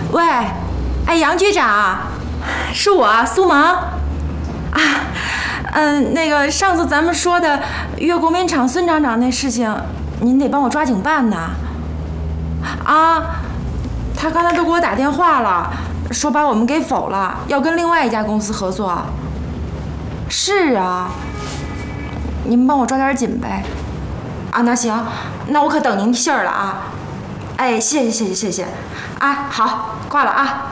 喂，哎，杨局长，是我苏萌。啊，那个上次咱们说的越国民厂孙厂长那事情，您得帮我抓紧办呐。啊，他刚才都给我打电话了，说把我们给否了，要跟另外一家公司合作。是啊，您帮我抓点紧呗。啊，那行，那我可等您信儿了啊。哎，谢谢。啊，好，挂了啊。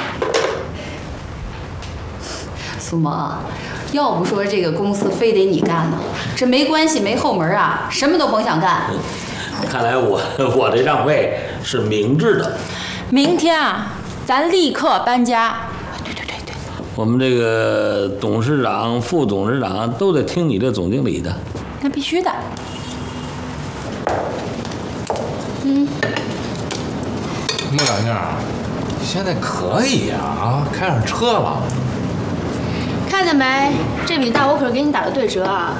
苏萌，要不说这个公司非得你干呢，这没关系没后门啊，什么都甭想干。 看来我这让位是明智的。 明天啊，咱立刻搬家。对。 我们这个董事长、副董事长都得听你这总经理的。 那必须的。 穆小静，现在可以啊，开上车了。 看见没？这笔大我可是给你打的对折啊！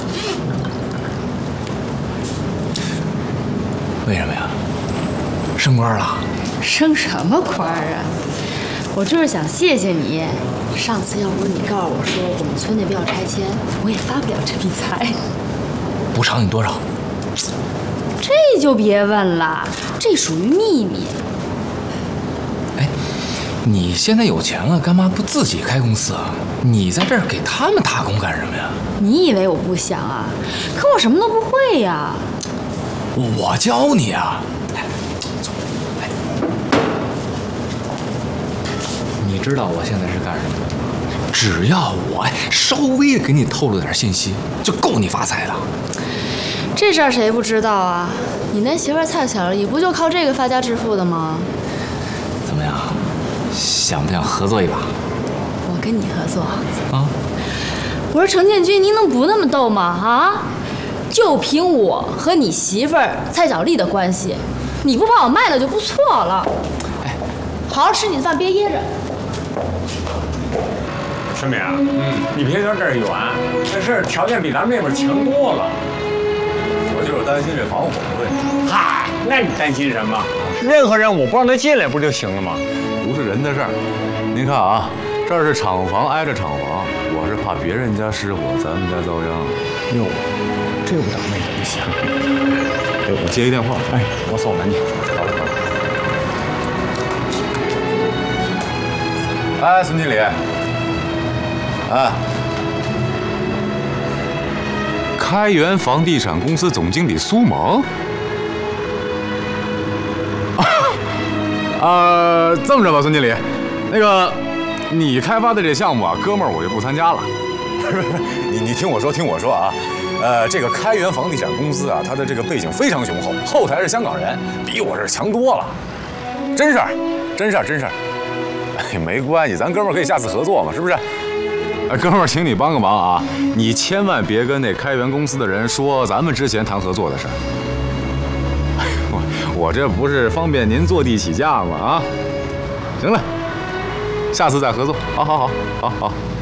为什么呀？升官了？ 升什么官啊？我就是想谢谢你。上次要不是你告诉我说我们村那边要拆迁，我也发不了这笔财。 补偿你多少？ 这就别问了，这属于秘密。 哎，你现在有钱了，干嘛不自己开公司啊？你在这儿给他们打工干什么呀？ 你以为我不想啊？可我什么都不会呀。 我教你啊。来，走，来。你知道我现在是干什么的？只要我稍微给你透露点信息，就够你发财了。 这事儿谁不知道啊？你那媳妇蔡小丽不就靠这个发家致富的吗？ 怎么样，想不想合作一把？ 我跟你合作啊？ 我说程建军，您能不那么逗吗？啊？就凭我和你媳妇儿蔡小丽的关系，你不把我卖了就不错了。 哎， 好好吃你的饭，别噎着。 春明，你别说这儿远，这事儿条件比咱们那边强多了。 我就是担心这防火的问题。 嗨，那你担心什么？任何人我不让他进来不就行了吗？ 不是人的事儿。您看啊，这儿是厂房挨着厂房，我是怕别人家失火，咱们家遭殃。 哟，这不倒霉怎么想？ 哎，我接一电话。 哎，我锁门去。 好嘞。哎，孙经理。哎，开元房地产公司总经理苏萌。这么着吧，孙经理，那个你开发的这项目啊，哥们儿我就不参加了。不是，你听我说啊，这个开元房地产公司啊，它的这个背景非常雄厚，后台是香港人，比我这强多了。真事儿。哎，没关系，咱哥们儿可以下次合作嘛，是不是？哥们儿，请你帮个忙啊！你千万别跟那开元公司的人说咱们之前谈合作的事儿。我这不是方便您坐地起价吗？啊，行了，下次再合作。好。